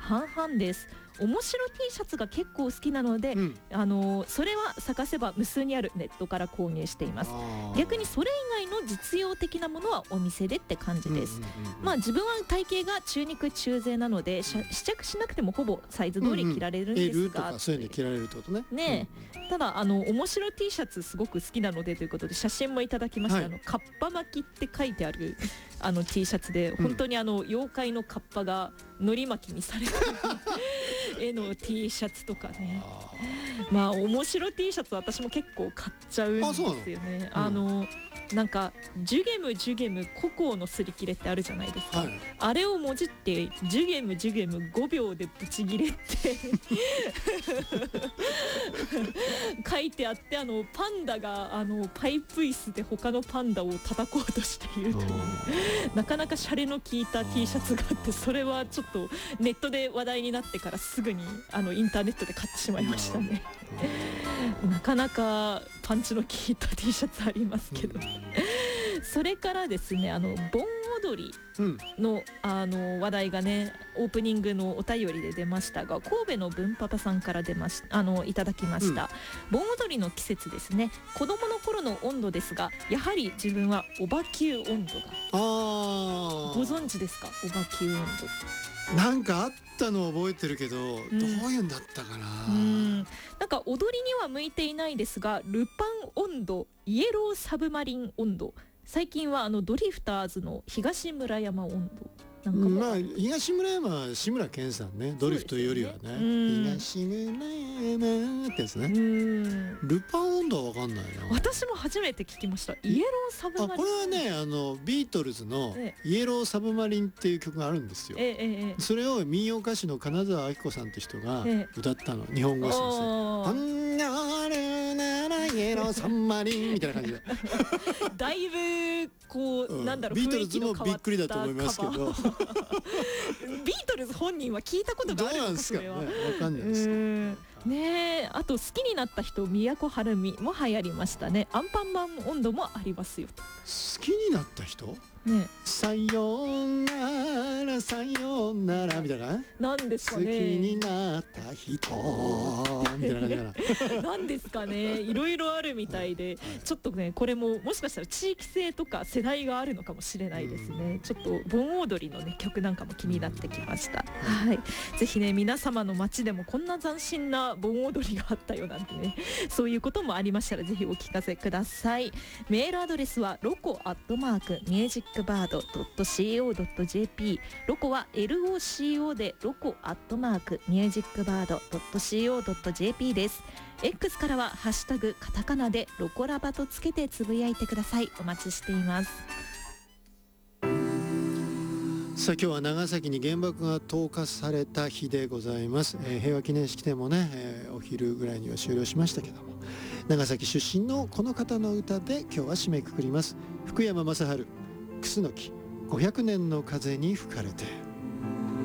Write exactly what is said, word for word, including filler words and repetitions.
半々です。面白 T シャツが結構好きなので、うん、あのそれは探せば無数にあるネットから購入しています。逆にそれ以外の実用的なものはお店でって感じです。まあ自分は体型が中肉中背なので、試着しなくてもほぼサイズ通り着られるんですが、 うんうん、L とかそういうの着られるってことね。 ねえ、うん、ただあの面白 T シャツすごく好きなのでということで写真もいただきました。はい、あのカッパ巻きって書いてあるあの T シャツで、本当にあの妖怪のカッパがのり巻きにされてる絵の T シャツとかね。まあ面白 T シャツ私も結構買っちゃうんですよね。あ, あのなんかジュゲムジュゲムココーの擦り切れってあるじゃないですか。はい、あれをもじってジュゲムジュゲムごびょうでブチギレって書いてあって、あのパンダがあのパイプ椅子で他のパンダを叩こうとしているというなかなかシャレの効いた T シャツがあって、それはちょっとネットで話題になってからすぐにあのインターネットで買ってしまいましたね。なかなかパンチの効いた T シャツありますけど、それからですね、あの盆踊りの、うん、あの話題がねオープニングのお便りで出ましたが、神戸の文パパさんから出ましあのいただきました。うん、盆踊りの季節ですね。子供の頃の温度ですが、やはり自分はおばきゅう温度が。あ、ご存知ですか、おばきゅう温度。なんかあったのを覚えてるけど、うん、どういうんだったかな。 うん、なんか踊りには向いていないですが、ルパン温度、イエローサブマリン温度、最近はあのドリフターズの東村山温度なんかも、 まあ東村山は志村けんさんね、ドリフというよりはね、東村山ってやつね。うん、ルパン温度は分かんないな。 私も初めて聞きました。イエローサブマリン。 あ、これはね、あのビートルズのイエローサブマリンっていう曲があるんですよ。ええええ、それを民謡歌手の金沢明子さんって人が歌ったの、ええ、日本語詞ですね。あんなるならイエローサブマリンみたいな感じでだいぶこう、うん、なんだろう、 ビートルズもびっくりだと思いますけどビートルズ本人は聞いたことがあるのか、それは。 どうなんですかね、わかんないですけどね。え、あと好きになった人、都はるみも流行りましたね。アンパンマン温度もありますよと。 好きになった人ね、さよならさよならみたいな、 なんですかね、 好きになった人みたいな感じかななんですかね、いろいろあるみたいで、ちょっとねこれももしかしたら地域性とか世代があるのかもしれないですね。ちょっと盆踊りのね曲なんかも気になってきました。はい、ぜひね皆様の街でもこんな斬新な盆踊りがあったよなんてね、そういうこともありましたらぜひお聞かせください。メールアドレスはロコアットマークミュージックバード ドット シーオー ドット ジェーピー、 ロコは エルオーシーオー でロコアットマークミュージックバード ドット シーオー ドット ジェーピー です。 X からはハッシュタグカタカナでロコラバとつけてつぶやいてください。お待ちしています。 さあ今日は長崎に原爆が投下された日でございます。えー、平和記念式典もね、えー、お昼ぐらいには終了しましたけども、長崎出身のこの方の歌で今日は締めくくります。福山雅治、クスノキごひゃくねんの風に吹かれて。